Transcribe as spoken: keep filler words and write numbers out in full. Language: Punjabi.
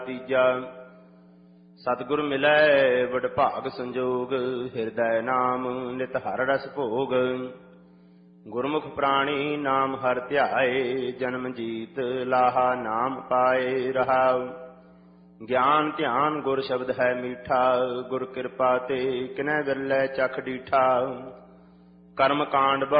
ਤੀਜਾ ਸਤਿਗੁਰ ਮਿਲੈ ਵਡ ਭਾਗ ਸੰਜੋਗ, ਹਿਰਦੈ ਨਾਮ ਨਿਤ ਹਰ ਰਸ ਭੋਗ। ਗੁਰਮੁਖ ਪ੍ਰਾਣੀ ਨਾਮ ਹਰ ਧਿਆਏ, ਜਨਮ ਜੀਤ ਲਾਹਾ ਨਾਮ ਪਾਏ ਰਹਾਉ। ਗਿਆਨ ਧਿਆਨ ਗੁਰ ਸ਼ਬਦ ਹੈ ਮੀਠਾ, ਗੁਰ ਕਿਰਪਾ ਤੇ ਕਿਨੈ ਵਿਰਲੇ ਚਖ ਡੀਠਾ। ਕਰਮ ਕਾਂਡ